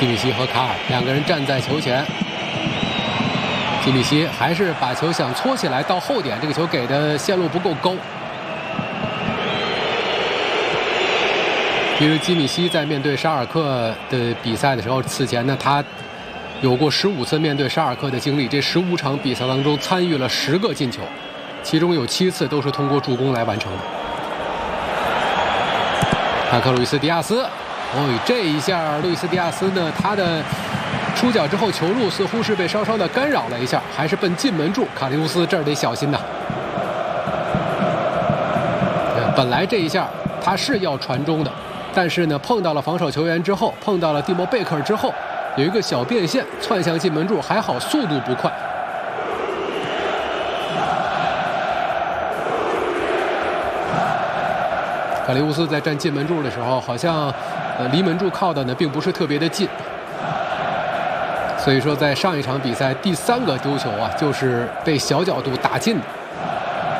基米希和卡尔两个人站在球前，基米希还是把球想搓起来到后点，这个球给的线路不够高。其实基米希在面对沙尔克的比赛的时候，此前呢他有过15次面对沙尔克的经历，这15场比赛当中参与了10个进球，其中有7次都是通过助攻来完成的。帕克·路易斯·迪亚斯，这一下路易斯·迪亚斯呢，他的出脚之后球路似乎是被稍稍的干扰了一下，还是奔进门柱。卡利乌斯这儿得小心呐。本来这一下他是要传中的，但是呢碰到了防守球员之后，碰到了蒂莫贝克之后，有一个小变线窜向进门柱，还好速度不快。卡利乌斯在站进门柱的时候，好像离门柱靠的呢并不是特别的近，所以说在上一场比赛第3个丢球啊，就是被小角度打进的。